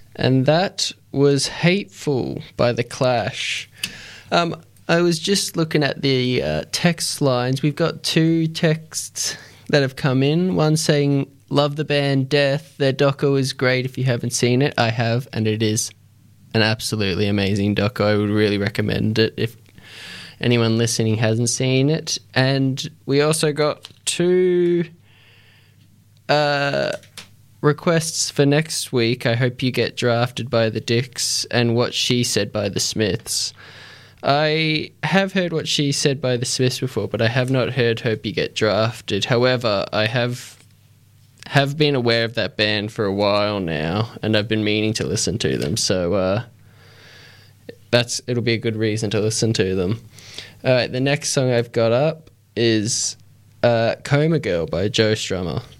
And that was Hateful by The Clash. I was just looking at the text lines. We've got 2 texts that have come in. One saying, love the band Death. Their doco is great if you haven't seen it. I have, and it is an absolutely amazing doco. I would really recommend it if anyone listening hasn't seen it. And we also got 2 requests for next week. I hope you get drafted by the Dicks and What She Said by the Smiths. I have heard What She Said by the Smiths before, but I have not heard Hope You Get Drafted. However, I have been aware of that band for a while now, and I've been meaning to listen to them, so it'll be a good reason to listen to them. All right, the next song I've got up is Coma Girl by Joe Strummer.